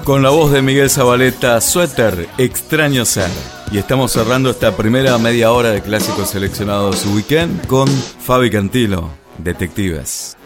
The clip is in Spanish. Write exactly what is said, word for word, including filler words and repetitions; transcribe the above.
Con la voz de Miguel Zabaleta, Suéter, Extraño Ser. Y estamos cerrando esta primera media hora de clásicos seleccionados Weekend con Fabi Cantilo, Detectives.